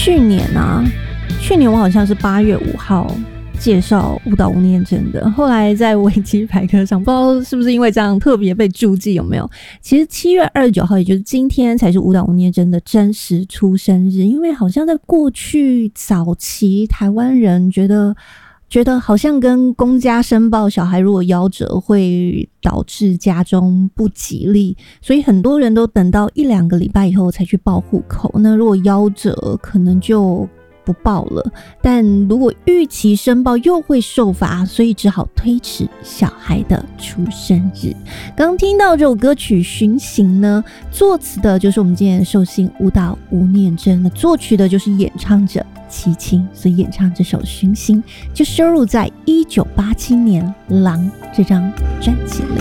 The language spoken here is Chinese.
去年我好像是8月5号介绍舞蹈吴念真的，后来在维基百科上不知道是不是因为这样特别被注记有没有，其实7月29号也就是今天才是舞蹈吴念真的真实出生日。因为好像在过去早期台湾人觉得好像跟公家申报小孩如果夭折会导致家中不吉利，所以很多人都等到1-2个礼拜以后才去报户口，那如果夭折可能就不报了，但如果逾期申报又会受罚，所以只好推迟小孩的出生日。刚听到这首歌曲《巡行》呢，作词的就是我们今天的寿星舞蹈吴念真，作曲的就是演唱者齐秦，所以演唱这首《巡行》就收录在1987年《狼》这张专辑里。